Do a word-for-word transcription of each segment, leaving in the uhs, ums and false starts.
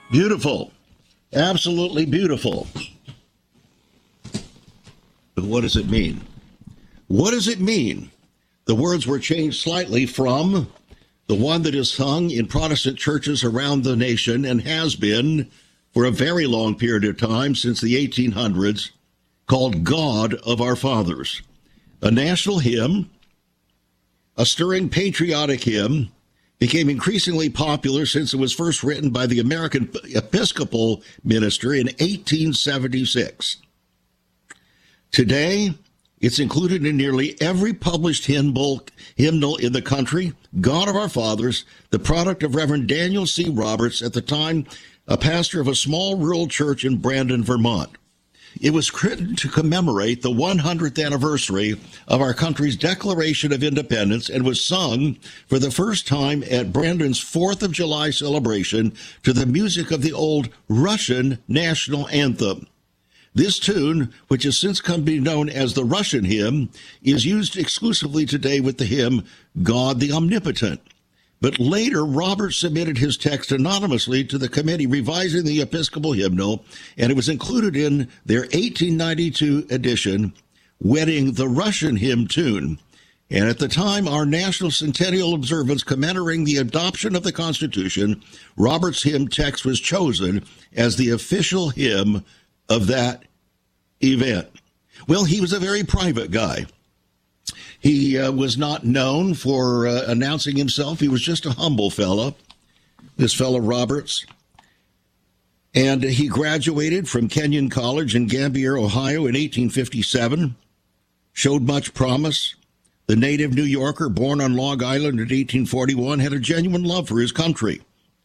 Beautiful. Absolutely beautiful. But what does it mean? What does it mean? The words were changed slightly from the one that is sung in Protestant churches around the nation and has been for a very long period of time since the eighteen hundreds, called God of Our Fathers. A national hymn, a stirring patriotic hymn, became increasingly popular since it was first written by the American Episcopal minister in eighteen seventy-six. Today, it's included in nearly every published hymnal, hymnal in the country. God of Our Fathers, the product of Reverend Daniel C. Roberts, at the time a pastor of a small rural church in Brandon, Vermont. It was written to commemorate the one hundredth anniversary of our country's Declaration of Independence and was sung for the first time at Brandon's fourth of July celebration to the music of the old Russian national anthem. This tune, which has since come to be known as the Russian hymn, is used exclusively today with the hymn God the Omnipotent. But later, Roberts submitted his text anonymously to the committee revising the Episcopal hymnal, and it was included in their eighteen ninety-two edition, wedding the Russian hymn tune. And at the time, our national centennial observance commemorating the adoption of the Constitution, Roberts' hymn text was chosen as the official hymn of that event. Well, he was a very private guy. He uh, was not known for uh, announcing himself. He was just a humble fellow, this fellow Roberts. And he graduated from Kenyon College in Gambier, Ohio in eighteen fifty-seven, showed much promise. The native New Yorker, born on Long Island in eighteen forty-one, had a genuine love for his country.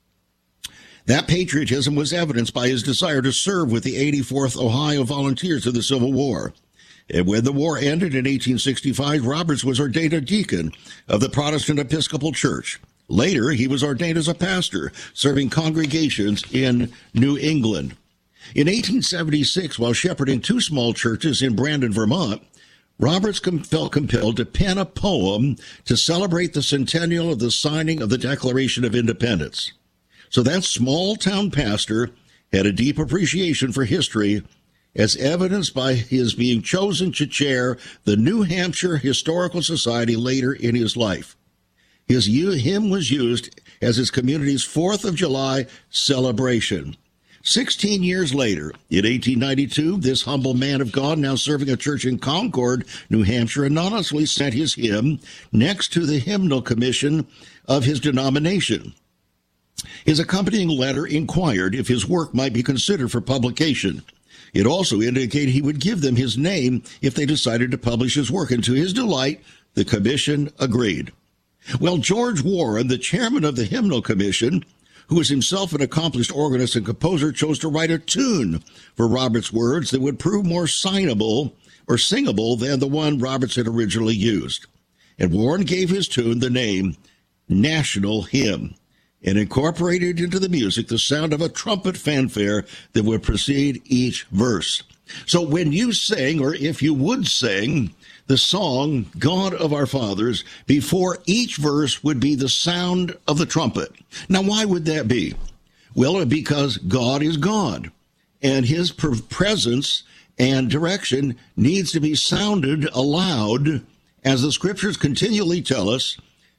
That patriotism was evidenced by his desire to serve with the eighty-fourth Ohio Volunteers of the Civil War. And when the war ended in eighteen sixty-five, Roberts was ordained a deacon of the Protestant Episcopal Church. Later, he was ordained as a pastor, serving congregations in New England. In eighteen seventy-six, while shepherding two small churches in Brandon, Vermont, Roberts com- felt compelled to pen a poem to celebrate the centennial of the signing of the Declaration of Independence. So that small-town pastor had a deep appreciation for history, as evidenced by his being chosen to chair the New Hampshire Historical Society later in his life. His hymn was used as his community's fourth of July celebration. Sixteen years later, in eighteen ninety-two, this humble man of God, now serving a church in Concord, New Hampshire, anonymously sent his hymn next to the hymnal commission of his denomination. His accompanying letter inquired if his work might be considered for publication. It also indicated he would give them his name if they decided to publish his work, and to his delight, the commission agreed. Well, George Warren, the chairman of the Hymnal Commission, who was himself an accomplished organist and composer, chose to write a tune for Roberts' words that would prove more signable or singable than the one Roberts had originally used. And Warren gave his tune the name National Hymn, and incorporated into the music the sound of a trumpet fanfare that would precede each verse. So when you sing, or if you would sing, the song, God of Our Fathers, before each verse would be the sound of the trumpet. Now, why would that be? Well, because God is God, and his presence and direction needs to be sounded aloud, as the scriptures continually tell us,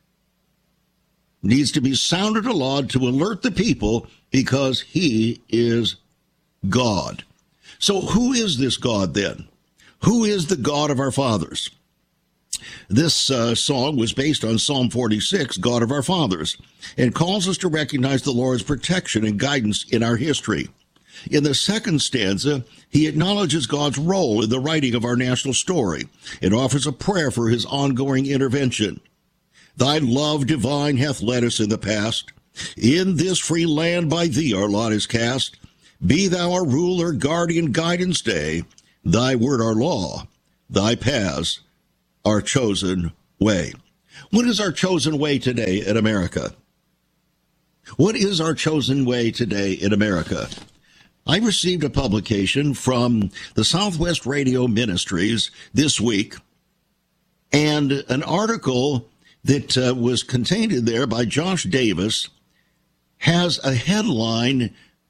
needs to be sounded aloud to alert the people because he is God. So who is this God then? Who is the God of our fathers? This uh, song was based on Psalm forty-six, God of Our Fathers, and calls us to recognize the Lord's protection and guidance in our history. In the second stanza, he acknowledges God's role in the writing of our national story and offers a prayer for his ongoing intervention. Thy love divine hath led us in the past. In this free land by thee our lot is cast. Be thou our ruler, guardian, guide, and stay. Thy word our law, thy paths our chosen way. What is our chosen way today in America? What is our chosen way today in America? I received a publication from the Southwest Radio Ministries this week, and an article that uh, was contained in there by Josh Davis has a headline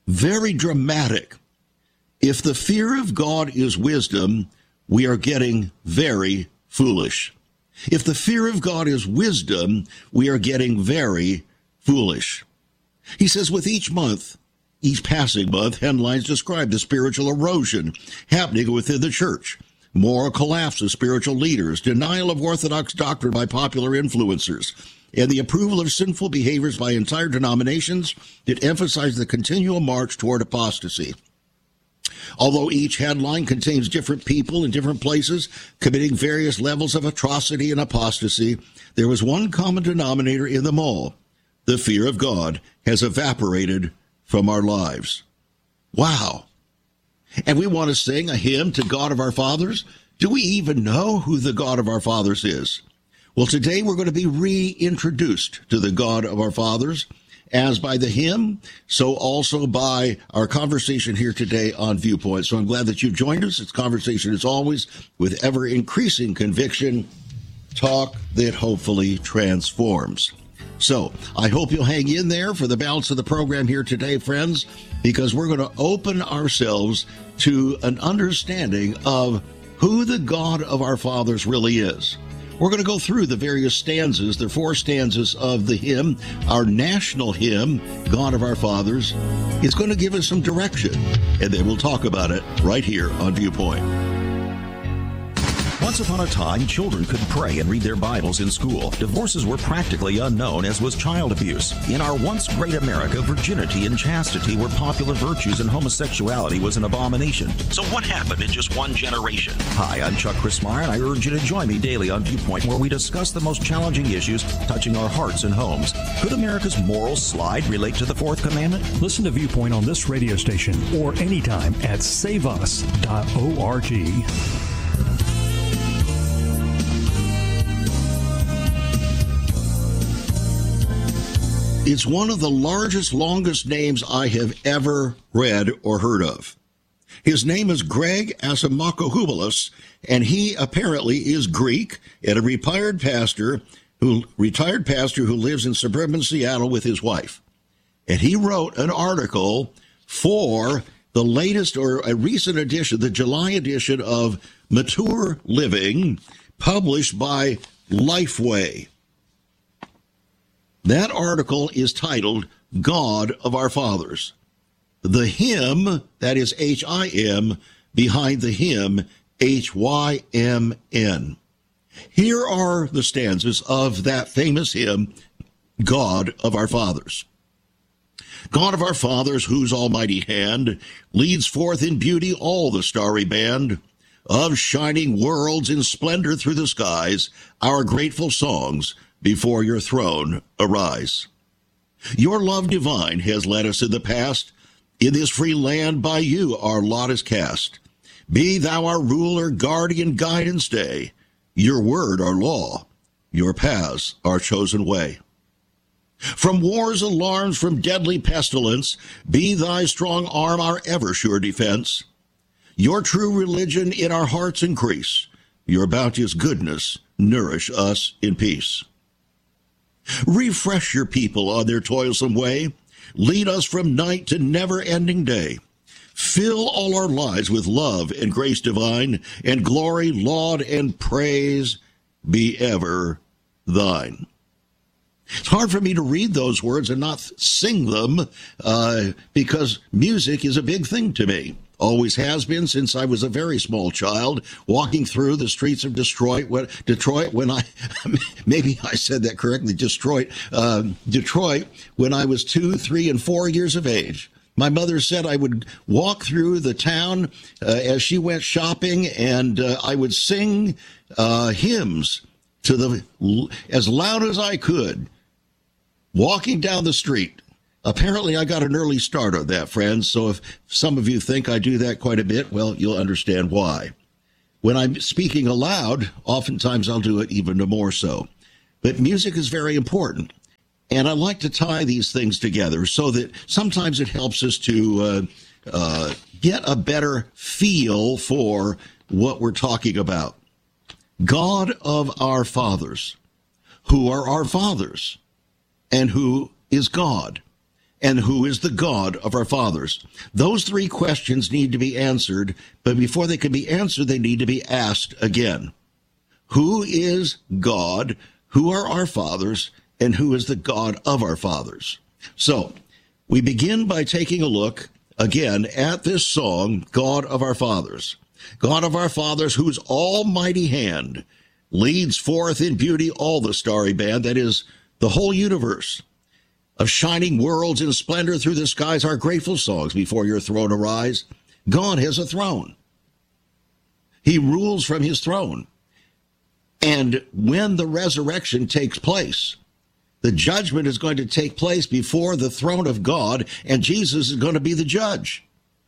very dramatic. If the fear of God is wisdom, we are getting very foolish. If the fear of God is wisdom, we are getting very foolish. He says with each month, each passing month, headlines describe the spiritual erosion happening within the church, moral collapse of spiritual leaders, denial of orthodox doctrine by popular influencers, and the approval of sinful behaviors by entire denominations that emphasize the continual march toward apostasy. Although each headline contains different people in different places committing various levels of atrocity and apostasy, there was one common denominator in them all. The fear of God has evaporated from our lives. Wow. And we want to sing a hymn to God of our fathers? Do we even know who the God of our fathers is? Well, today we're going to be reintroduced to the God of our fathers, as by the hymn, so also by our conversation here today on Viewpoint. So I'm glad that you've joined us. It's conversation, as always, with ever-increasing conviction, talk that hopefully transforms. So I hope you'll hang in there for the balance of the program here today, friends, because we're going to open ourselves to an understanding of who the God of our fathers really is. We're going to go through the various stanzas, the four stanzas of the hymn, our national hymn, God of our Fathers. It's going to give us some direction, and then we'll talk about it right here on Viewpoint. Once upon a time, children could pray and read their Bibles in school. Divorces were practically unknown, as was child abuse. In our once great America, virginity and chastity were popular virtues and homosexuality was an abomination. So what happened in just one generation? Hi, I'm Chuck Crismier, and I urge you to join me daily on Viewpoint, where we discuss the most challenging issues touching our hearts and homes. Could America's moral slide relate to the Fourth Commandment? Listen to Viewpoint on this radio station or anytime at save us dot org. It's one of the largest, longest names I have ever read or heard of. His name is Greg Asimakouhoubilos, and he apparently is Greek and a retired pastor who retired pastor who lives in suburban Seattle with his wife. And he wrote an article for the latest or a recent edition, the July edition of Mature Living, published by Lifeway. That article is titled, God of Our Fathers. The hymn, that is H I M, behind the hymn, H Y M N. Here are the stanzas of that famous hymn, God of Our Fathers. God of our fathers, whose almighty hand leads forth in beauty all the starry band of shining worlds in splendor through the skies, our grateful songs before your throne arise. Your love divine has led us in the past. In this free land by you our lot is cast. Be thou our ruler, guardian, guide, and stay. Your word our law, your paths our chosen way. From war's alarms, from deadly pestilence, be thy strong arm our ever sure defense. Your true religion in our hearts increase. Your bounteous goodness nourish us in peace. Refresh your people on their toilsome way. Lead us from night to never-ending day. Fill all our lives with love and grace divine, and glory, laud, and praise be ever thine. It's hard for me to read those words and not sing them uh, because music is a big thing to me. Always has been since I was a very small child, walking through the streets of Detroit. When, Detroit, when I, maybe I said that correctly, Detroit, uh, Detroit, when I was two, three, and four years of age. My mother said I would walk through the town uh, as she went shopping, and uh, I would sing uh, hymns to the as loud as I could, walking down the street. Apparently, I got an early start on that, friends, so if some of you think I do that quite a bit, well, you'll understand why. When I'm speaking aloud, oftentimes I'll do it even more so. But music is very important, and I like to tie these things together so that sometimes it helps us to uh, uh, get a better feel for what we're talking about. God of our fathers, who are our fathers, and who is God. and who is the God of our fathers? Those three questions need to be answered, but before they can be answered, they need to be asked again. Who is God? Who are our fathers? And who is the God of our fathers? So, we begin by taking a look again at this song, God of our fathers. God of our fathers, whose almighty hand leads forth in beauty all the starry band, that is, the whole universe of shining worlds in splendor through the skies, our grateful songs before your throne arise. God has a throne. He rules from his throne. And when the resurrection takes place, the judgment is going to take place before the throne of God, and Jesus is going to be the judge.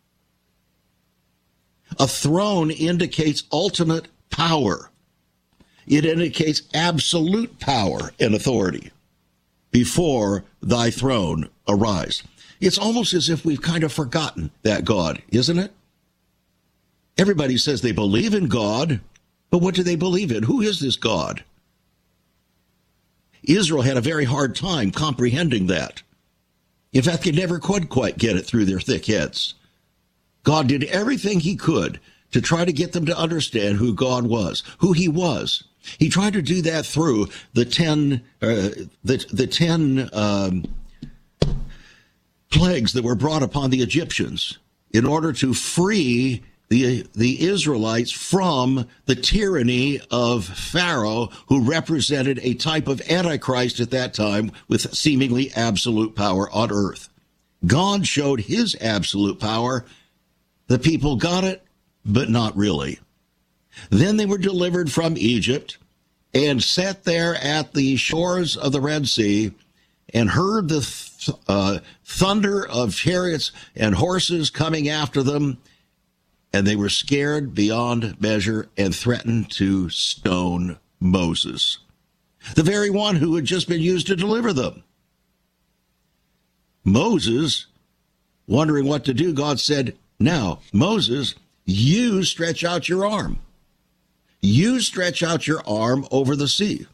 A throne indicates ultimate power. It indicates absolute power and authority. Before thy throne arise. It's almost as if we've kind of forgotten that God, isn't it? Everybody says they believe in God, but what do they believe in? Who is this God? Israel had a very hard time comprehending that. In fact, they never could quite get it through their thick heads. God did everything he could to try to get them to understand who God was, who he was. He tried to do that through the ten, uh, the the ten um, plagues that were brought upon the Egyptians in order to free the the Israelites from the tyranny of Pharaoh, who represented a type of Antichrist at that time with seemingly absolute power on earth. God showed his absolute power. The people got it, but not really. Then they were delivered from Egypt and sat there at the shores of the Red Sea and heard the th- uh, thunder of chariots and horses coming after them. And they were scared beyond measure and threatened to stone Moses, the very one who had just been used to deliver them. Moses, wondering what to do, God said, now, Moses, you stretch out your arm. You stretch out your arm over the sea.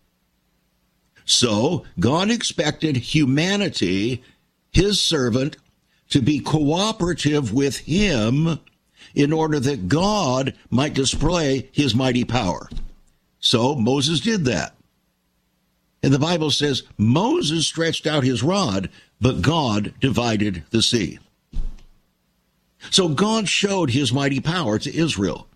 So God expected humanity, his servant, to be cooperative with him in order that God might display his mighty power. So Moses did that. And the Bible says Moses stretched out his rod, but God divided the sea. So God showed his mighty power to Israel.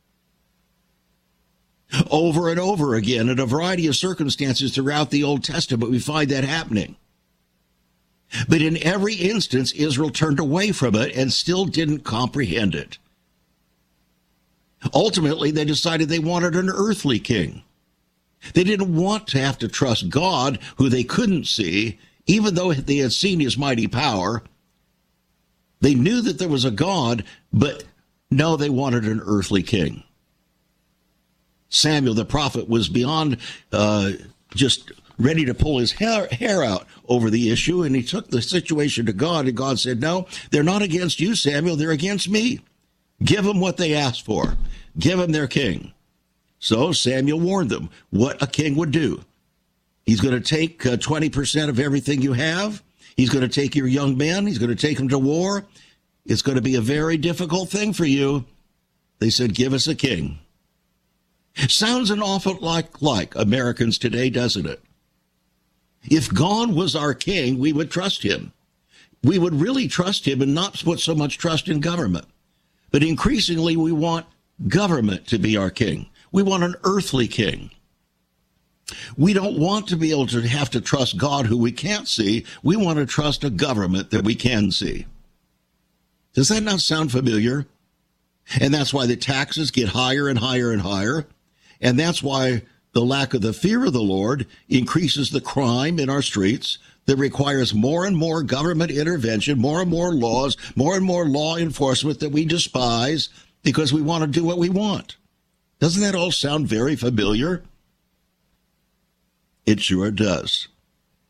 Over and over again, in a variety of circumstances throughout the Old Testament, we find that happening. But in every instance, Israel turned away from it and still didn't comprehend it. Ultimately, they decided they wanted an earthly king. They didn't want to have to trust God, who they couldn't see, even though they had seen his mighty power. They knew that there was a God, but no, they wanted an earthly king. Samuel the prophet was beyond uh, just ready to pull his hair, hair out over the issue, and he took the situation to God, and God said, no, they're not against you, Samuel, they're against me. Give them what they asked for. Give them their king. So Samuel warned them what a king would do. He's going to take uh, twenty percent of everything you have. He's going to take your young men. He's going to take them to war. It's going to be a very difficult thing for you. They said, give us a king. Sounds an awful lot like Americans today, doesn't it? If God was our king, we would trust him. We would really trust him and not put so much trust in government. But increasingly, we want government to be our king. We want an earthly king. We don't want to be able to have to trust God, who we can't see. We want to trust a government that we can see. Does that not sound familiar? And that's why the taxes get higher and higher and higher. And that's why the lack of the fear of the Lord increases the crime in our streets that requires more and more government intervention, more and more laws, more and more law enforcement that we despise because we want to do what we want. Doesn't that all sound very familiar? It sure does.